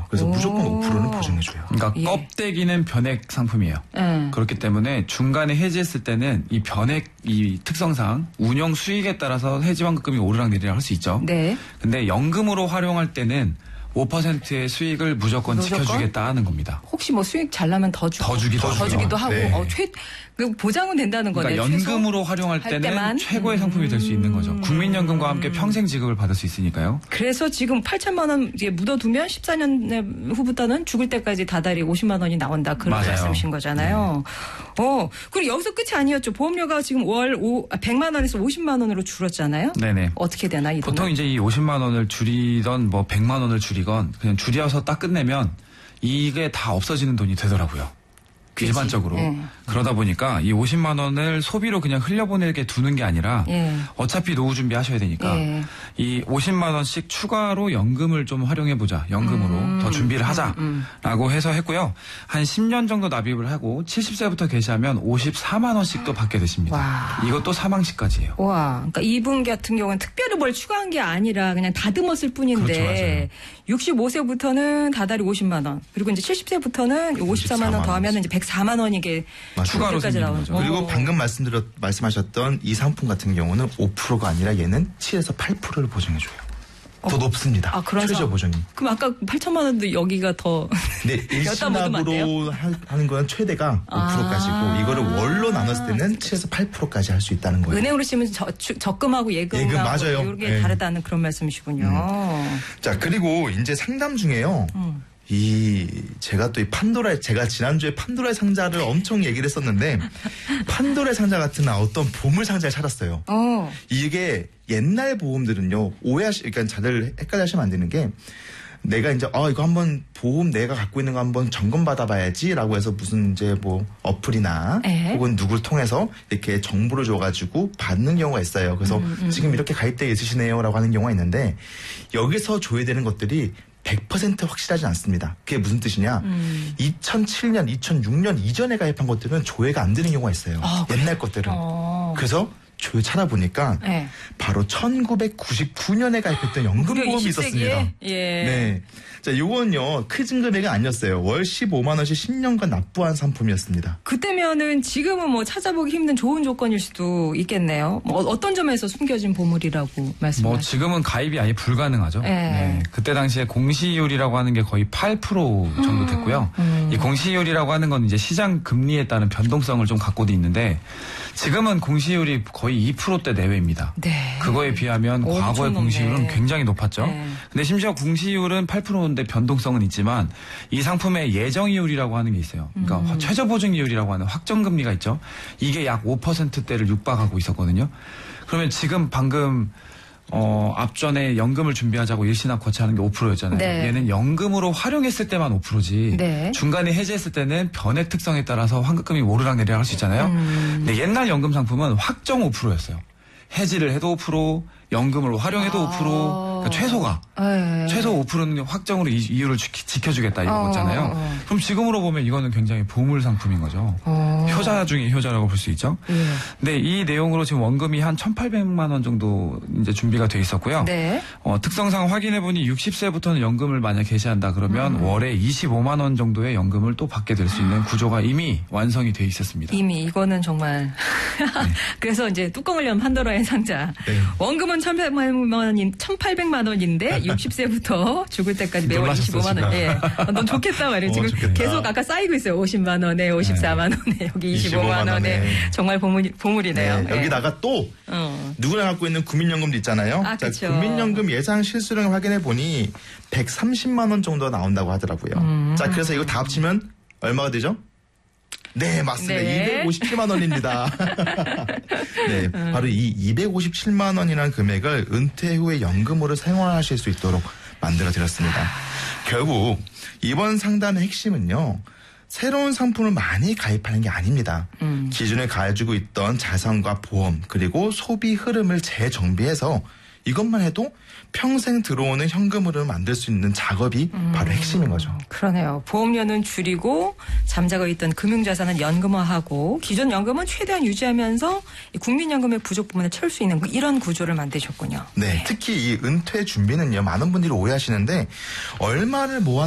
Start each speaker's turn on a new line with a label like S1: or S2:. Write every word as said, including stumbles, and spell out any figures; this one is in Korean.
S1: 맞아요. 그래서
S2: 오.
S1: 무조건 오 퍼센트는 보증해줘요.
S3: 그러니까
S2: 예.
S3: 껍데기는 변액 상품이에요.
S2: 예.
S3: 그렇기 때문에 중간에 해지했을 때는 이 변액 이 특성상 운영 수익에 따라서 해지환급금이 오르락내리락 할 수 있죠.
S2: 네.
S3: 근데 연금으로 활용할 때는 오 퍼센트의 수익을 무조건,
S2: 무조건?
S3: 지켜주겠다 하는 겁니다.
S2: 혹시 뭐 수익 잘 나면 더 주고
S3: 더 주기도
S2: 더
S3: 하고요.
S2: 주기도 하고
S1: 네.
S2: 어, 최 그 보장은 된다는 거네요.
S3: 그러니까
S2: 최소?
S3: 연금으로 활용할
S2: 할
S3: 때는
S2: 때만?
S3: 최고의 상품이 될 수 있는 거죠. 국민연금과 함께 평생 지급을 받을 수 있으니까요.
S2: 그래서 지금 팔천만 원 이제 묻어두면 십사 년 후부터는 죽을 때까지 다달이 오십만 원이 나온다. 그런
S3: 맞아요.
S2: 말씀이신 거잖아요. 네. 어, 그리고 여기서 끝이 아니었죠. 보험료가 지금 월 오, 아, 백만 원에서 오십만 원으로 줄었잖아요.
S3: 네네.
S2: 어떻게 되나 이
S3: 보통
S2: 돈은?
S3: 이제 이 오십만 원을 줄이던 뭐 백만 원을 줄이건 그냥 줄여서 딱 끝내면 이게 다 없어지는 돈이 되더라고요.
S2: 그치.
S3: 일반적으로.
S2: 예.
S3: 그러다 보니까 이 오십만 원을 소비로 그냥 흘려보내게 두는 게 아니라
S2: 예.
S3: 어차피 노후 준비하셔야 되니까
S2: 예.
S3: 이 오십만 원씩 추가로 연금을 좀 활용해보자. 연금으로
S2: 음.
S3: 더 준비를 하자라고
S2: 음.
S3: 해서 했고요. 한 십 년 정도 납입을 하고 칠십 세부터 개시하면 오십사만 원씩 또 받게 되십니다.
S2: 와.
S3: 이것도 사망시까지예요.
S2: 와, 그러니까 이분 같은 경우는 특별히 뭘 추가한 게 아니라 그냥 다듬었을 뿐인데
S3: 그렇죠, 맞아요.
S2: 육십오 세부터는 다달이 오십만 원, 그리고 이제 칠십 세부터는 오십사만 원 더하면 이제 백사만 원 이게
S1: 맞아요.
S3: 추가로
S2: 까지
S3: 생기는
S2: 나오죠.
S3: 거죠.
S1: 그리고
S2: 어.
S1: 방금 말씀드렸, 말씀하셨던 이 상품 같은 경우는 오 퍼센트가 아니라 얘는 칠에서 팔 퍼센트를 보증해줘요. 더
S2: 어.
S1: 높습니다.
S2: 아, 그런
S1: 최저
S2: 상-
S1: 보증이.
S2: 그럼 아까 팔천만 원도 여기가 더
S1: 네,
S2: 여기다 묻으면 안 돼요?
S1: 일시납으로 하- 하는 건 최대가
S2: 아.
S1: 오 퍼센트까지고 이거를 월로 나눴을 때는 칠에서 팔 퍼센트까지 할 수 있다는 거예요.
S2: 은행으로 치면 저, 주- 적금하고 예금하고
S1: 예금, 맞아요.
S2: 이게
S1: 네.
S2: 다르다는 그런 말씀이시군요.
S1: 자, 그리고 이제 상담 중에요.
S2: 음.
S1: 이 제가 또 이 판도라 제가 지난주에 판도라의 상자를 엄청 얘기를 했었는데 판도라의 상자 같은 어떤 보물 상자를 찾았어요.
S2: 어.
S1: 이게 옛날 보험들은요. 오해하시 그러니까 다들 헷갈려하시면 안 되는 게 내가 이제 아 이거 한번 보험 내가 갖고 있는 거 한번 점검 받아봐야지라고 해서 무슨 이제 뭐 어플이나
S2: 에?
S1: 혹은 누구를 통해서 이렇게 정보를 줘가지고 받는 경우가 있어요. 그래서
S2: 음, 음.
S1: 지금 이렇게 가입되어 있으시네요라고 하는 경우가 있는데 여기서 줘야 되는 것들이 백 퍼센트 확실하지 않습니다. 그게 무슨 뜻이냐?
S2: 음.
S1: 이천칠 년, 이천육 년 이전에 가입한 것들은 조회가 안 되는 경우가 있어요.
S2: 아,
S1: 옛날 것들은.
S2: 어.
S1: 그래서 조회 찾아보니까
S2: 네.
S1: 바로 천구백구십구 년에 가입했던 연금보험이
S2: 무려
S1: 있었습니다.
S2: 이십 세기에? 예.
S1: 네. 자, 요건요, 크진 금액은 아니었어요. 월 십오만 원씩 십 년간 납부한 상품이었습니다.
S2: 그때면은 지금은 뭐 찾아보기 힘든 좋은 조건일 수도 있겠네요. 뭐 어떤 점에서 숨겨진 보물이라고 말씀하시죠?
S3: 뭐 지금은 가입이 아예 불가능하죠.
S2: 네.
S3: 네. 그때 당시에 공시이율이라고 하는 게 거의 팔 퍼센트 정도 됐고요.
S2: 음.
S3: 이 공시이율이라고 하는 건 이제 시장 금리에 따른 변동성을 좀 갖고도 있는데 지금은 공시이율이 거의 이 퍼센트대 내외입니다.
S2: 네.
S3: 그거에 비하면
S2: 엄청
S3: 과거의 공시이율은
S2: 높네.
S3: 굉장히 높았죠.
S2: 네.
S3: 근데 심지어 공시이율은 팔 퍼센트인데 변동성은 있지만 이 상품의 예정이율이라고 하는 게 있어요. 그러니까
S2: 음.
S3: 최저보증이율이라고 하는 확정금리가 있죠. 이게 약 오 퍼센트대를 육박하고 있었거든요. 그러면 지금 방금 어, 앞전에 연금을 준비하자고 일시납 거치하는 게 오 퍼센트였잖아요.
S2: 네.
S3: 얘는 연금으로 활용했을 때만 오 퍼센트지
S2: 네.
S3: 중간에 해지했을 때는 변액 특성에 따라서 환급금이 오르락내리락 할 수 있잖아요.
S2: 음.
S3: 근데 옛날 연금 상품은 확정 오 퍼센트였어요. 해지를 해도 오 퍼센트, 연금을 활용해도
S2: 아.
S3: 오 퍼센트, 그러니까 최소가.
S2: 네.
S3: 최소 오 퍼센트는 확정으로 이 이율을 지- 지켜주겠다 이런
S2: 어,
S3: 거잖아요.
S2: 어, 어.
S3: 그럼 지금으로 보면 이거는 굉장히 보물 상품인 거죠.
S2: 어.
S3: 효자 중에 효자라고 볼 수 있죠.
S2: 예.
S3: 근데 이 내용으로 지금 원금이 한 천팔백만 원 정도 이제 준비가 돼 있었고요.
S2: 네.
S3: 어, 특성상 확인해보니 육십 세부터는 연금을 만약 개시한다 그러면
S2: 음.
S3: 월에 이십오만 원 정도의 연금을 또 받게 될 수 있는 구조가 이미 완성이 돼 있었습니다.
S2: 이미 이거는 정말 그래서 이제 뚜껑을 연 판도라의 상자.
S1: 네.
S2: 원금은 천팔백만 원인 천팔백만 원인데 육십 세부터 죽을 때까지 매월
S3: 놀라셨어,
S2: 이십오만 원.
S3: 지금.
S2: 예. 아, 넌 좋겠다 말이에요.
S1: 어,
S2: 지금
S1: 좋겠다.
S2: 계속 아까 쌓이고 있어요. 오십만 원에 오십사만 원에 여기 이십오만 원에
S1: 원에.
S2: 정말 보물 보물이네요.
S1: 네,
S2: 예.
S1: 여기다가 또
S2: 어.
S1: 누구나 갖고 있는 국민연금도 있잖아요.
S2: 아,
S1: 자,
S2: 그쵸.
S1: 국민연금 예상 실수령을 확인해 보니 백삼십만 원 정도 나온다고 하더라고요.
S2: 음.
S1: 자, 그래서 이거 다 합치면 얼마가 되죠? 네, 맞습니다.
S2: 네.
S1: 이백오십칠만 원입니다. 네,
S2: 음.
S1: 바로 이 이백오십칠만 원이라는 금액을 은퇴 후에 연금으로 생활하실 수 있도록 만들어 드렸습니다. 결국 이번 상담의 핵심은요. 새로운 상품을 많이 가입하는 게 아닙니다.
S2: 음.
S1: 기존에 가지고 있던 자산과 보험 그리고 소비 흐름을 재정비해서 이것만 해도 평생 들어오는 현금 흐름을 만들 수 있는 작업이 바로 핵심인 거죠.
S2: 그러네요. 보험료는 줄이고 잠자고 있던 금융자산은 연금화하고 기존 연금은 최대한 유지하면서 이 국민연금의 부족 부분을 채울 수 있는 이런 구조를 만드셨군요.
S1: 네, 특히 이 은퇴 준비는요. 많은 분들이 오해하시는데 얼마를 모아